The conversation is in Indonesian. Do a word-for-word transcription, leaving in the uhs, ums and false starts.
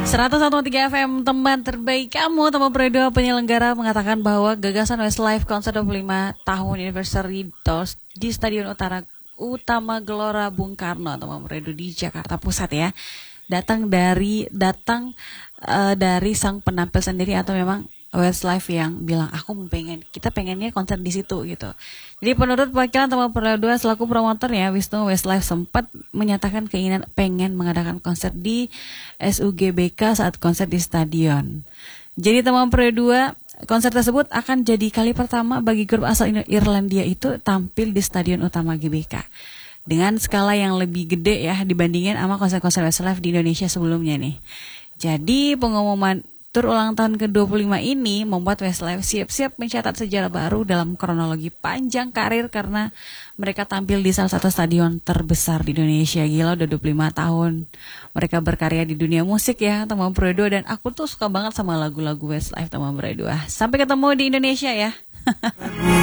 seratus satu koma tiga F M, teman terbaik kamu. Teman Predo penyelenggara mengatakan bahwa gagasan Westlife Concert dua puluh lima tahun anniversary di Stadion Utara Utama Gelora Bung Karno, teman Predo di Jakarta Pusat ya, datang dari datang uh, dari sang penampil sendiri atau memang Westlife yang bilang aku pengen kita pengennya konser di situ gitu. Jadi menurut perwakilan teman Predo selaku promotornya Wisnu, Westlife sempat menyatakan keinginan pengen mengadakan konser di S U G B K saat konser di stadion. Jadi teman Predo, konser tersebut akan jadi kali pertama bagi grup asal Irlandia itu tampil di Stadion Utama G B K dengan skala yang lebih gede ya dibandingin sama konser-konser Westlife di Indonesia sebelumnya nih. Jadi pengumuman tur ulang tahun ke dua puluh lima ini membuat Westlife siap-siap mencatat sejarah baru dalam kronologi panjang karir karena mereka tampil di salah satu stadion terbesar di Indonesia. Gila, udah dua puluh lima tahun mereka berkarya di dunia musik ya, teman Predo, dan aku tuh suka banget sama lagu-lagu Westlife, teman Predo. Sampai ketemu di Indonesia ya.